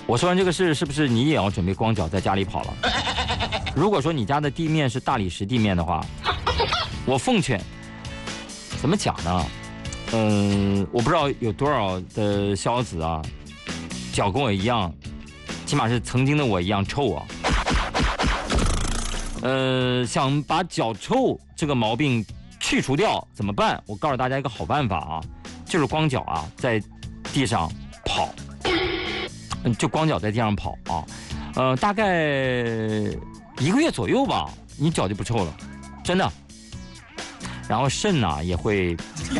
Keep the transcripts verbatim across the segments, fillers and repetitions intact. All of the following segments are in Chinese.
我说完这个事，是不是你也要准备光脚在家里跑了？如果说你家的地面是大理石地面的话，我奉劝，怎么讲呢？嗯，我不知道有多少的小子啊，脚跟我一样，起码是曾经的我一样臭啊。呃，想把脚臭这个毛病去除掉怎么办？我告诉大家一个好办法啊，就是光脚啊，在地上跑，嗯，就光脚在地上跑啊，呃，大概一个月左右吧，你脚就不臭了，真的。然后肾呢、啊、也会，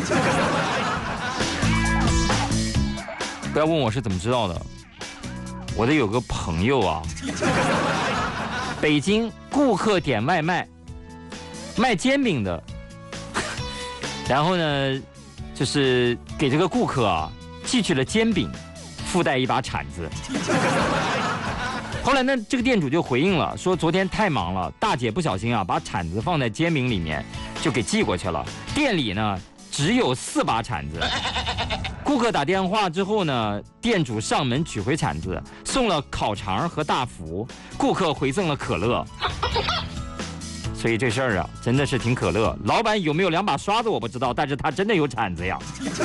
不要问我是怎么知道的，我的有个朋友啊，北京顾客点外卖，卖煎饼的，然后呢，就是给这个顾客啊寄去了煎饼，附带一把铲子。后来呢，这个店主就回应了，说昨天太忙了，大姐不小心啊，把铲子放在煎饼里面，就给寄过去了。店里呢只有四把铲子。顾客打电话之后呢，店主上门取回铲子，送了烤肠和大福，顾客回赠了可乐。所以这事儿啊，真的是挺可乐。老板有没有两把刷子我不知道，但是他真的有铲子呀。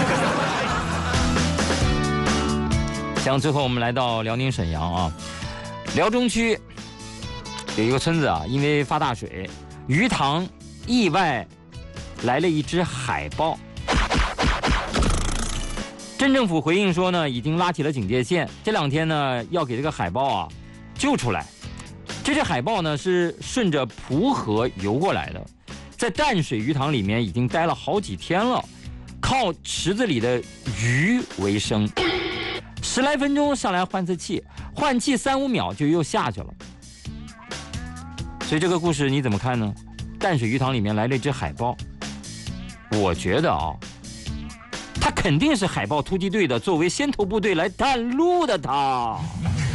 像最后我们来到辽宁沈阳啊，辽中区有一个村子啊，因为发大水，鱼塘意外来了一只海豹。镇政府回应说呢，已经拉起了警戒线，这两天呢要给这个海豹啊救出来。这只海豹呢是顺着蒲河游过来的，在淡水鱼塘里面已经待了好几天了，靠池子里的鱼为生。十来分钟上来换次气，换气三五秒就又下去了。所以这个故事你怎么看呢？淡水鱼塘里面来了一只海豹，我觉得啊，它肯定是海豹突击队的作为先头部队来探路的它。